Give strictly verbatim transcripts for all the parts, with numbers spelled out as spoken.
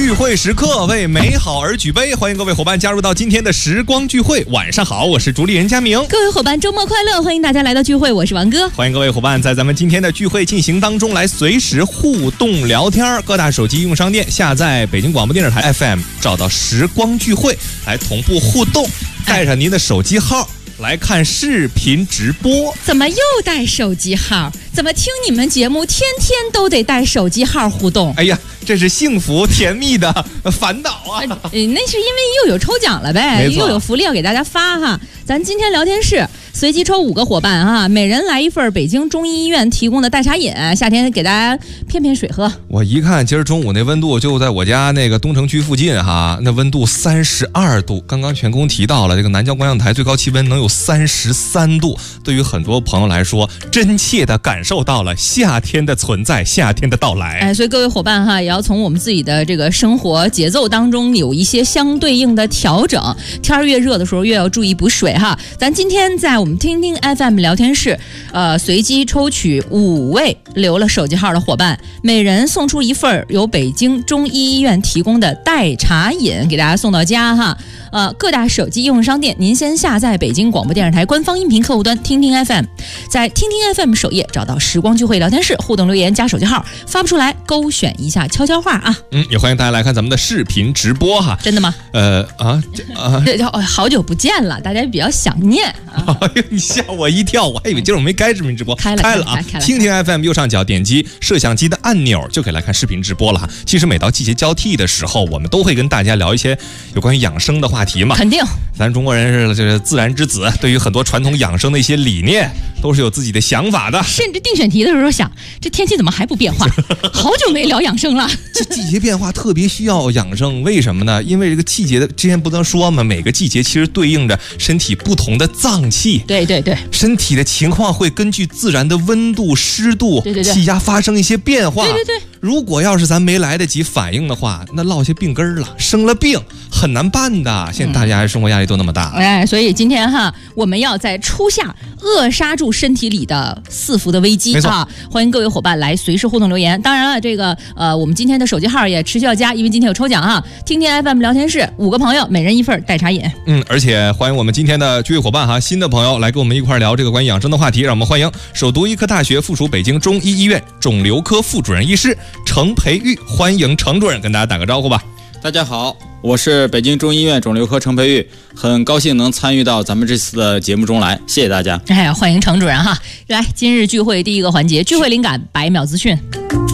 聚会时刻，为美好而举杯。欢迎各位伙伴加入到今天的时光聚会。晚上好，我是主理人佳明。 各位伙伴，周末快乐！欢迎大家来到聚会，我是王哥。 欢迎各位伙伴在咱们今天的聚会进行当中来随时互动聊天。各大手机应用商店下载北京广播电视台 F M， 找到时光聚会来同步互动，带上您的手机号来看视频直播。 怎么又带手机号？怎么听你们节目天天都得带手机号互动？ 哎呀，这是幸福甜蜜的烦恼啊！ 呃、那是因为又有抽奖了呗，又有福利要给大家发哈。咱今天聊天室随机抽五个伙伴哈，每人来一份北京中医医院提供的代茶饮，夏天给大家骗骗水喝。 我一看今儿中午那温度就在我家那个东城区附近哈，那温度三十二度。刚刚全工提到了这个南郊观象台最高气温能有三十三度，对于很多朋友来说，真切的感受到了夏天的存在，夏天的到来。 哎，所以各位伙伴哈，也要从我们自己的这个生活节奏当中有一些相对应的调整。天越热的时候越要注意补水哈。咱今天在我们听听 F M 聊天室，呃，随机抽取五位留了手机号的伙伴，每人送出一份由北京中医医院提供的代茶饮，给大家送到家哈。呃，各大手机应用商店，您先下载北京广播电视台官方音频客户端听听 F M， 在听听 F M 首页找到时光聚会聊天室，互动留言加手机号，发不出来勾选一下悄悄话啊。 嗯，也欢迎大家来看咱们的视频直播哈。 真的吗？ 呃啊啊， 这叫好久不见了，大家比较想念啊。 哎呦，你吓我一跳，我还以为今儿我没开视频直播， 开了开了啊！听听 F M 右上角点击摄像机的按钮就可以来看视频直播了哈。其实每到季节交替的时候，我们都会跟大家聊一些有关于养生的话题嘛。 肯定， 咱中国人是这个自然之子，对于很多传统养生的一些理念都是有自己的想法的。 甚至定选题的时候想，这天气怎么还不变化？好久没聊养生了。 这季节变化特别需要养生，为什么呢？因为这个季节的之前不能说嘛，每个季节其实对应着身体不同的脏器。 对对对， 身体的情况会根据自然的温度、湿度、 对对对气压发生一些变化。 对对对， 如果要是咱没来得及反应的话，那落下病根儿了，生了病很难办的。现在大家生活压力都那么大， 嗯、哎，所以今天哈，我们要在初夏扼杀住身体里的四伏的危机啊！欢迎各位伙伴来随时互动留言。当然了，这个呃，我们今天的手机号也持续要加，因为今天有抽奖啊！听听 F M 聊天室，五个朋友每人一份代茶饮。 嗯，而且欢迎我们今天的聚会伙伴哈，新的朋友来跟我们一块聊这个关于养生的话题。让我们欢迎首都医科大学附属北京中医医院肿瘤科副主任医师程培玉，欢迎程主任跟大家打个招呼吧。 大家好，我是北京中医院肿瘤科程培玉，很高兴能参与到咱们这次的节目中来，谢谢大家。 哎呀，欢迎程主任哈！来，今日聚会第一个环节，聚会灵感百秒资讯。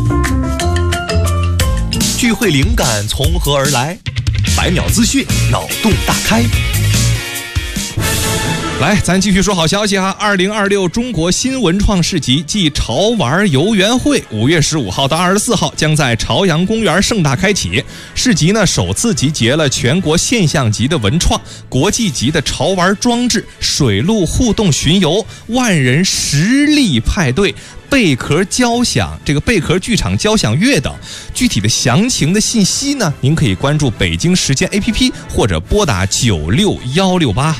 聚会灵感从何而来？百秒资讯，脑洞大开。 来，咱继续说好消息哈！二零二六中国新文创市集暨潮玩游园会，五月十五号到二十四号将在朝阳公园盛大开启。市集呢，首次集结了全国现象级的文创、国际级的潮玩装置、水陆互动巡游、万人实力派对、贝壳交响、这个贝壳剧场交响乐等。具体的详情的信息呢，您可以关注北京时间 A P P 或者拨打九六幺六八。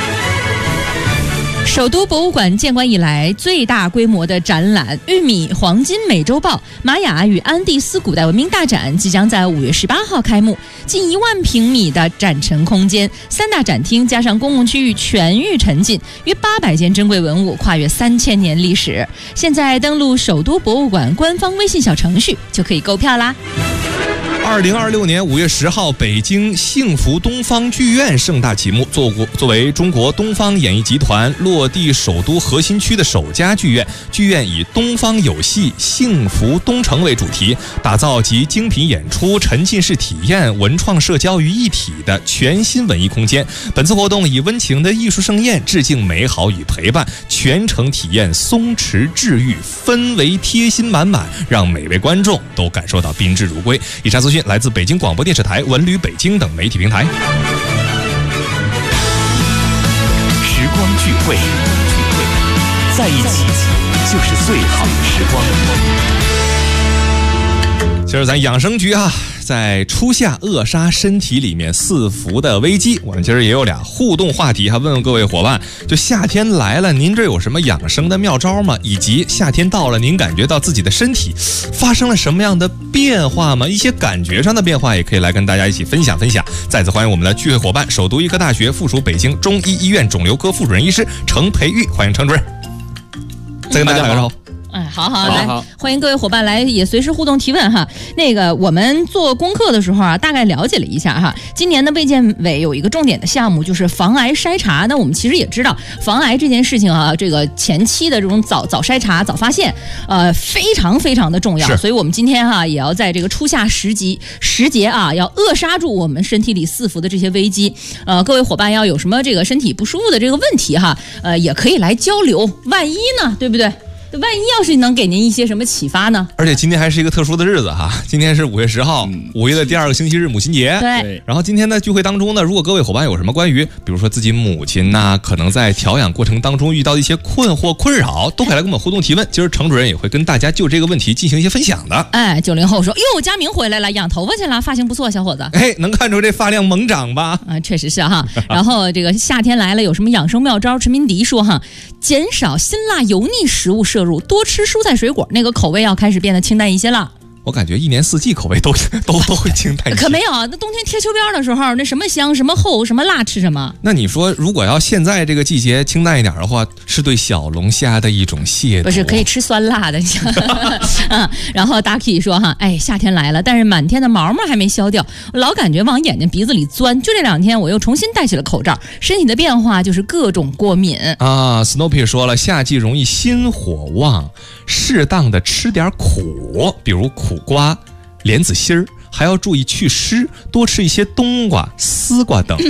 首都博物馆建馆以来最大规模的展览“玉米黄金美洲豹：玛雅与安第斯古代文明大展”即将在五月十八号开幕。近一万平米的展陈空间，三大展厅加上公共区域全域沉浸，约八百件珍贵文物，跨越三千年历史。现在登录首都博物馆官方微信小程序就可以购票啦。 二零二六年五月十号，北京幸福东方剧院盛大启幕。作作为中国东方演艺集团落地首都核心区的首家剧院，剧院以东方有戏、幸福东城为主题，打造集精品演出、沉浸式体验、文创社交于一体的全新文艺空间。本次活动以温情的艺术盛宴致敬美好与陪伴，全程体验松弛治愈，氛围贴心满满，让每位观众都感受到宾至如归。以上资讯来自北京广播电视台、文旅北京等媒体平台。 时光聚会，在一起就是最好的时光。 今儿咱养生局啊，在初夏扼杀身体里面四伏的危机，我们今儿也有俩互动话题，还问问各位伙伴，就夏天来了，您这有什么养生的妙招吗？以及夏天到了，您感觉到自己的身体发生了什么样的变化吗？一些感觉上的变化也可以来跟大家一起分享分享。再次欢迎我们的聚会伙伴，首都医科大学附属北京中医医院肿瘤科副主任医师程培玉，欢迎程主任。再跟大家打个招呼。 哎，好好好来好， 欢迎各位伙伴来，也随时互动提问哈。那个我们做功课的时候啊，大概了解了一下哈。今年的卫健委有一个重点的项目，就是防癌筛查。那我们其实也知道，防癌这件事情啊，这个前期的这种早早筛查、早发现，呃，非常非常的重要。所以我们今天哈、啊，也要在这个初夏时节时节啊，要扼杀住我们身体里四伏的这些危机。呃，各位伙伴要有什么这个身体不舒服的这个问题哈，呃，也可以来交流。万一呢，对不对？万一要是能给您一些什么启发呢？ 而且今天还是一个特殊的日子哈，今天是五月十号，五、嗯、月的第二个星期日，母亲节。 对。 然后今天的聚会当中呢，如果各位伙伴有什么关于，比如说自己母亲呐、啊，可能在调养过程当中遇到的一些困惑、困扰，都可以来跟我们互动提问。今儿程主任也会跟大家就这个问题进行一些分享的。 哎，九零后说，哟，佳明回来了，养头发去了，发型不错，小伙子。 哎，能看出这发量猛长吧？ 啊，确实是哈。然后这个夏天来了，有什么养生妙招？陈明迪说哈，减少辛辣油腻食物摄入，多吃蔬菜水果，那个口味要开始变得清淡一些了。 我感觉一年四季口味都都都会清淡一些。 可没有，那冬天贴秋膘的时候，那什么香什么厚什么辣吃什么。 那你说，如果要现在这个季节清淡一点的话，是对小龙虾的一种亵渎。 不是，可以吃酸辣的。嗯，然后 Ducky 说哈，哎，夏天来了，但是满天的毛毛还没消掉，我老感觉往眼睛鼻子里钻。就这两天，我又重新戴起了口罩，身体的变化就是各种过敏啊。Snoopy 说了，夏季容易心火旺，适当的吃点苦，比如苦。苦瓜、莲子心儿，还要注意祛湿，多吃一些冬瓜、丝瓜等。